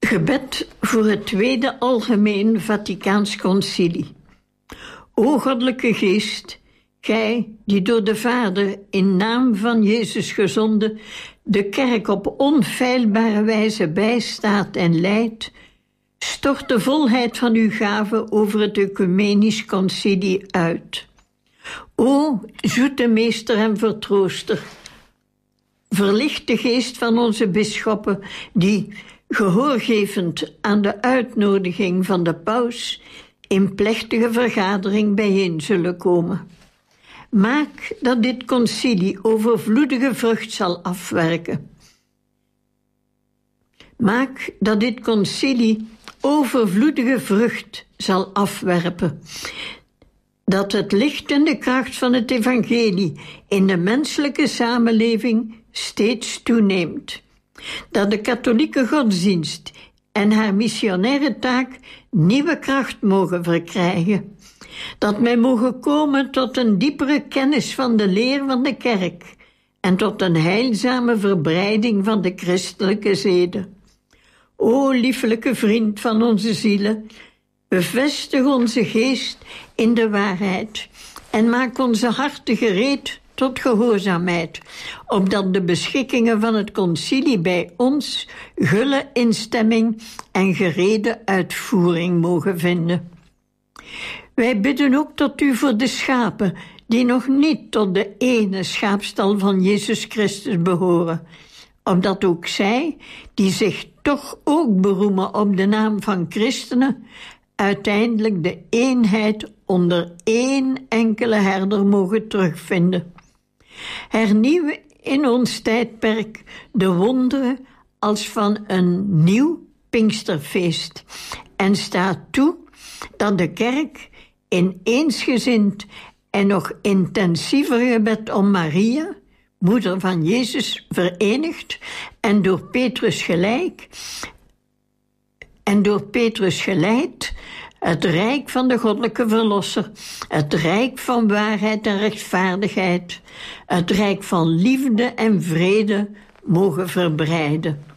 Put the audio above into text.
Gebed voor het Tweede Algemeen Vaticaans Concilie. O Goddelijke Geest, Gij die door de Vader in naam van Jezus gezonden de kerk op onfeilbare wijze bijstaat en leidt, stort de volheid van uw gave over het Ecumenisch Concilie uit. O zoete meester en vertrooster, verlicht de geest van onze bisschoppen die, gehoorgevend aan de uitnodiging van de paus, in plechtige vergadering bijeen zullen komen. Maak dat dit concilie overvloedige vrucht zal afwerken. Maak dat dit concilie overvloedige vrucht zal afwerpen. Dat het licht en de kracht van het evangelie in de menselijke samenleving steeds toeneemt. Dat de katholieke godsdienst en haar missionaire taak nieuwe kracht mogen verkrijgen. Dat wij mogen komen tot een diepere kennis van de leer van de kerk en tot een heilzame verbreiding van de christelijke zeden. O liefelijke vriend van onze zielen, bevestig onze geest in de waarheid en maak onze harten gereed tot gehoorzaamheid, opdat de beschikkingen van het concilie bij ons gulle instemming en gerede uitvoering mogen vinden. Wij bidden ook tot u voor de schapen die nog niet tot de ene schaapstal van Jezus Christus behoren, opdat ook zij, die zich toch ook beroemen op de naam van christenen, uiteindelijk de eenheid onder één enkele herder mogen terugvinden. Hernieuw in ons tijdperk de wonderen als van een nieuw Pinksterfeest en sta toe dat de kerk in eensgezind en nog intensiever gebed om Maria, moeder van Jezus, verenigd en door Petrus geleid, het rijk van de goddelijke verlosser, het rijk van waarheid en rechtvaardigheid, het rijk van liefde en vrede mogen verbreiden.